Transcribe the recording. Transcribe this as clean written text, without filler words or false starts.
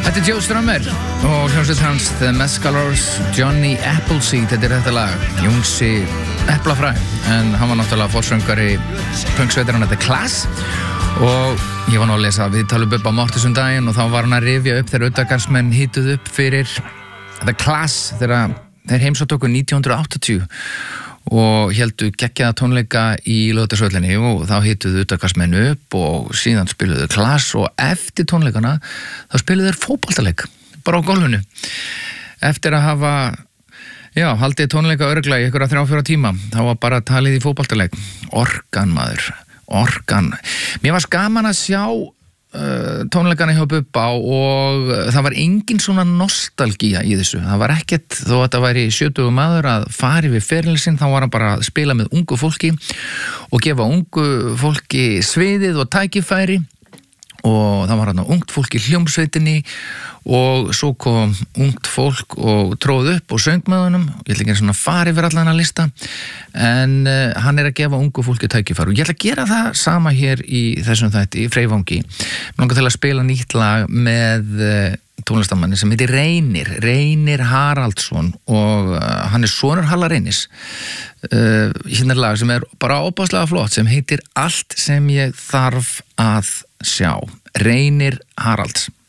Þetta Joe Strummer og hljómsveit hans The Mescalers, Johnny Appleseed, þetta þetta lag, Jónsi Eplafræ, en hann var náttúrulega forsöngari punksveitarinnar The Class og ég var nú að lesa viðtalið Bubba Mortis daginn og þá var hann að rifja upp þegar Uddagarsmenn hituð upp fyrir The Class þegar þeir heimsóttu okkur 1980 og héldu geggjaða tónleika í Laugardalshöllinni og þá hituðu Uddagarsmenn upp og síðan spiluðu Class og eftir tónleikana þá spiluðu þeir fótboltaleik bara á gólfinu eftir að hafa haldið tónleika örugglega í einhverja 3-4 tíma þá var bara talið í fótboltaleik orkan mér var gaman að sjá tónleikana hjá Bubba og það var engin svona nostalgía í þessu, það var ekkert þó að það væri 70 maður að fara við ferilinn sinn, þá var hann bara að spila með ungu fólki og gefa ungu fólki sviðið og tækifæri og það var hann ungt fólk í hljómsveitinni og svo kom ungt fólk og tróð upp og söng með honum, ég ætla ekki svona fara yfir allan að lista en hann að gefa ungu fólki tækifæri og ég ætla að gera það sama hér í þessum þætti, í Freyvangi mér langar til að spila nýtt lag með tónlistamanni sem heitir Reynir Haraldsson og hann sonur Halla Reynis hérna lag sem bara óbáslega flott sem heitir Allt sem ég þarf að sjá Reynir Haralds